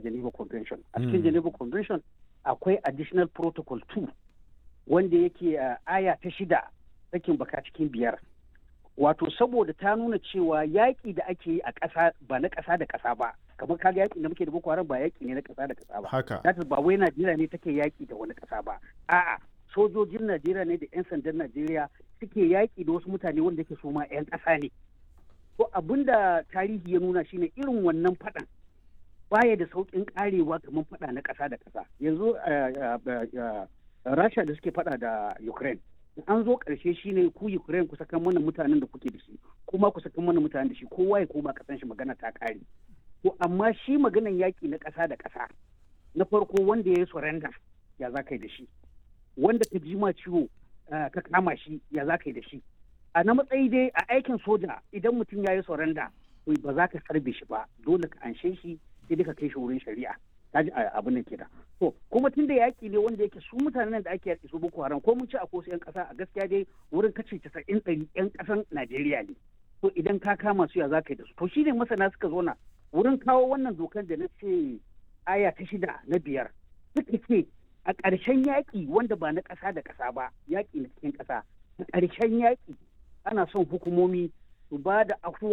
Geneva Convention. A cikin Geneva Convention akwai additional protocol 2 wanda yake aya ta 6 sakin baka cikin 5. Wato saboda ta nuna cewa yaƙi da ake yi a ƙasa ba na ƙasa da ƙasa ba, kamar kaga yaƙi da muke da Boko Haram ba yaƙi ne na ƙasa da ƙasa ba. Haka. Ba wai Najeriya ne take yaƙi da wani ƙasa ba. A'a, sojojin Najeriya ne da 'yan sandan Najeriya suke yaƙi da wasu mutane wanda ke so ma 'yan ƙasa ne. To abin da tarihi ya nuna shine irin wannan faɗan baya da sauƙin ƙarewa kamar faɗa na ƙasa da ƙasa. Yanzu Rasha da suke faɗa da Ukraine. An zo ƙarshe shine ku Ukraine ku sakan mana mutanen da kuke da shi, kuma ku sakan mana mutanen da shi, kowa ya koma ƙasan shi, magana ta ƙare. To amma shi maganan yaƙi na ƙasa da ƙasa, na farko wanda ya yi surrender ya za ka yi da shi, wanda ka ji ma ciwo ka kama shi ya za ka yi da shi. A na matsayi dai a aikin soja idan mutum ya yi surrender ba za ka sarbe shi ba, dole ka anshe shi sai dai ka kai shi wurin shari'a. Kaji abin nan kenan. To kuma tun da yaƙi ne wanda yake su mutanen da ake yaƙi su Boko Haram, ko mun ci a kosu 'yan ƙasa, a gaskiya dai wurin kace 90 'yan ƙasan Najeriya ne. To idan ka kama su ya za ka yi da su. To shine masana suka zo na wurin kawo wannan dokar da na ce aya ta 6 na 5 suka ce a ƙarshen yaƙi wanda ba na ƙasa da ƙasa ba, yaƙi na cikin ƙasa, a ƙarshen yaƙi ana son hukumomi su ba da afuwa